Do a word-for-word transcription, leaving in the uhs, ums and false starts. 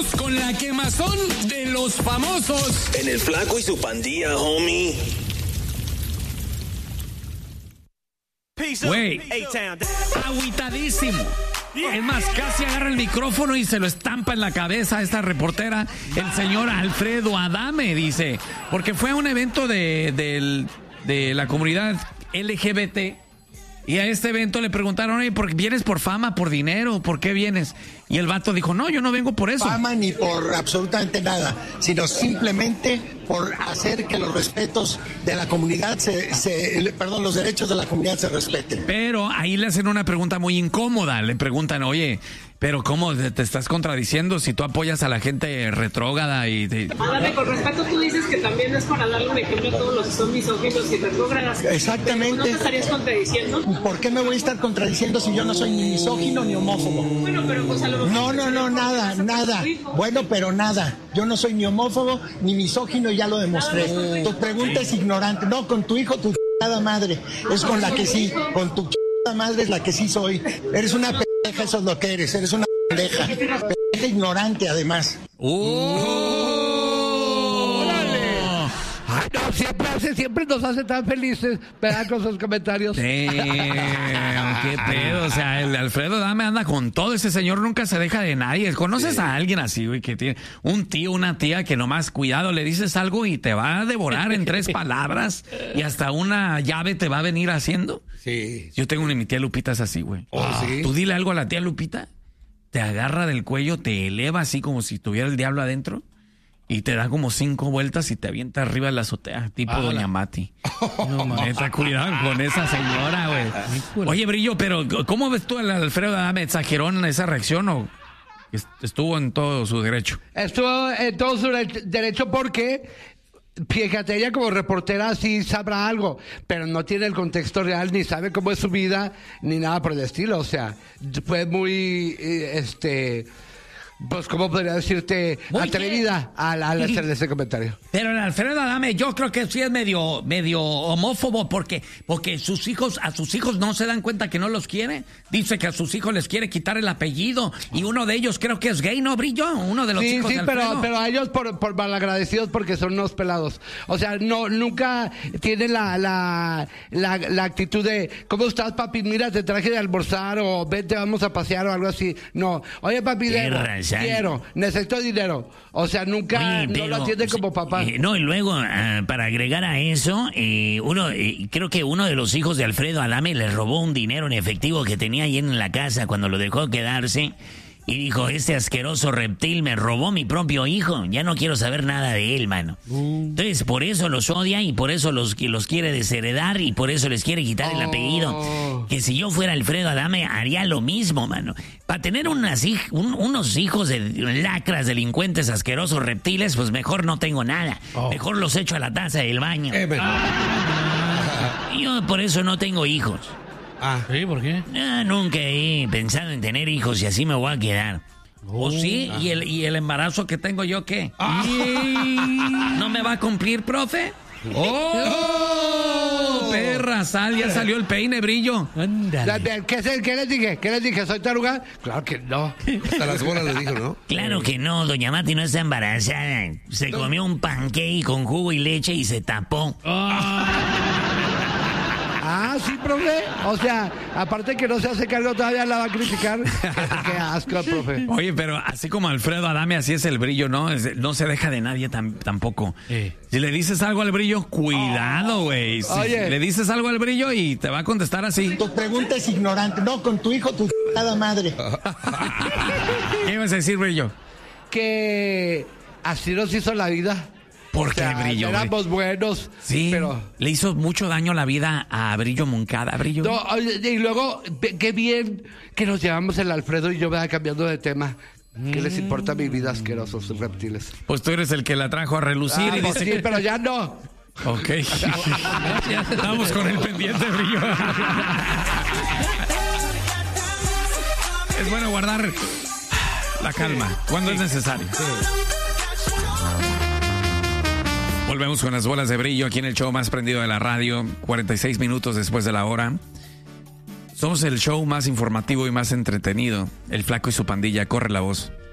con la quemazón de los famosos. En el Flaco y su Pandilla, homie. Güey, agüitadísimo. Es más, casi agarra el micrófono y se lo estampa en la cabeza a esta reportera, el señor Alfredo Adame, dice. Porque fue a un evento de, de, de la comunidad L G B T. Y a este evento le preguntaron, oye, ¿por, ¿vienes por fama, por dinero? ¿Por qué vienes? Y el vato dijo, no, yo no vengo por eso. Fama ni por absolutamente nada, sino simplemente por hacer que los respetos de la comunidad, se, se, perdón, los derechos de la comunidad se respeten. Pero ahí le hacen una pregunta muy incómoda. Le preguntan, oye, pero ¿cómo te estás contradiciendo si tú apoyas a la gente retrógrada? Y te... Adame, con respeto, tú dices que también es para darle un ejemplo a todos los que son misóginos y retrógradas. Exactamente. ¿No te estarías contradiciendo? ¿Por qué me voy a estar contradiciendo si yo no soy ni misógino ni homófobo? Bueno, pero pues a lo mejor... No, no, no, nada, nada. Bueno, pero nada. Yo no soy ni homófobo ni misógino y ya lo demostré. Tu pregunta es ignorante. No, con tu hijo, tu chingada madre. Es con la que sí. Con tu chingada madre es la que sí soy. Eres una pendeja, eso es lo que eres. Eres una pendeja. Pendeja ignorante, además. ¡Oh! Ay, no, siempre, hace, siempre nos hace tan felices, ¿verdad? Con sus comentarios. Sí, qué pedo. O sea, el Alfredo Adame anda con todo. Ese señor nunca se deja de nadie. ¿Conoces sí. a alguien así, güey, que tiene un tío, una tía que nomás, cuidado, le dices algo y te va a devorar en tres palabras y hasta una llave te va a venir haciendo? Sí. Yo tengo una, mi tía Lupita es así, güey. Oh, ¿sí? Tú dile algo a la tía Lupita, te agarra del cuello, te eleva así como si tuviera el diablo adentro. Y te da como cinco vueltas y te avienta arriba de la azotea, tipo ah, Doña Mati. No, neta, cuidado con esa señora, güey. Oye, Brillo, pero ¿cómo ves tú al Alfredo Adame? ¿Exageró en esa reacción o estuvo en todo su derecho? Estuvo en todo su derecho porque, fíjate, ella como reportera sí sabrá algo, pero no tiene el contexto real, ni sabe cómo es su vida, ni nada por el estilo. O sea, fue muy, este... Pues, ¿cómo podría decirte? Muy atrevida al, al hacerle ese comentario. Pero el Alfredo Adame, yo creo que sí es medio, medio homófobo porque, porque sus hijos, a sus hijos no se dan cuenta que no los quiere. Dice que a sus hijos les quiere quitar el apellido y uno de ellos creo que es gay, ¿no, Brillo? Uno de los sí, hijos sí, de Alfredo. pero, pero a ellos por, por malagradecidos porque son unos pelados. O sea, no, nunca tienen la, la, la, la actitud de, ¿cómo estás, papi? Mira, te traje de almorzar o vete, vamos a pasear o algo así. No. Oye, papi, de, quiero, necesito dinero. O sea, nunca Oye, pero, no lo atiende como papá. Eh, no, y luego, uh, para agregar a eso, eh, uno, eh, creo que uno de los hijos de Alfredo Adame le robó un dinero en efectivo que tenía ahí en la casa cuando lo dejó quedarse. Y dijo, este asqueroso reptil me robó mi propio hijo. Ya no quiero saber nada de él, mano. Uh. Entonces, por eso los odia y por eso los, los quiere desheredar y por eso les quiere quitar oh. el apellido. Que si yo fuera Alfredo Adame, haría lo mismo, mano. Para tener unas, un, unos hijos de lacras, delincuentes, asquerosos reptiles, pues mejor no tengo nada. Oh. Mejor los echo a la taza del baño. Eh, pero... Yo por eso no tengo hijos. Ah, ¿sí? ¿Por qué? No, nunca he pensado en tener hijos y así me voy a quedar. ¿O oh, sí? Ah. ¿Y, el, ¿Y el embarazo que tengo yo qué? Ah. ¿No me va a cumplir, profe? ¡Oh! Perra, sal, ya salió el peine, Brillo. Ándale. ¿Qué, ¿Qué les dije? ¿Qué les dije? ¿Soy taruga? Claro que no. Hasta las bolas les dijo, ¿no? Claro que no, doña Mati no está embarazada. Se no. comió un pancake con jugo y leche y se tapó. Oh. Ah, sí, profe. O sea, aparte que no se hace cargo, todavía la va a criticar. Qué asco, profe. Oye, pero así como Alfredo Adame, así es el Brillo, ¿no? No se deja de nadie tam, tampoco. Eh. Si le dices algo al Brillo, cuidado, güey. Si Oye. le dices algo al Brillo y te va a contestar así. Tu pregunta es ignorante. No, con tu hijo, tu chingada madre. ¿Qué ibas a decir, Brillo? Que así nos hizo la vida. ¿Por qué, o sea, Brillo? Éramos buenos. Sí, pero le hizo mucho daño la vida a Brillo Moncada, Brillo. No, y luego, qué bien que nos llevamos el Alfredo y yo me voy cambiando de tema. Mm. ¿Qué les importa mi vida, asquerosos reptiles? Pues tú eres el que la trajo a relucir. Ah, y pues dice sí, que... pero ya no. Ok. Ya estamos con el pendiente, Brillo. Es bueno guardar la calma sí. cuando sí. es necesario. Sí. Volvemos con las bolas de Brillo aquí en el show más prendido de la radio, cuarenta y seis minutos después de la hora. Somos el show más informativo y más entretenido. El Flaco y su pandilla, corre la voz.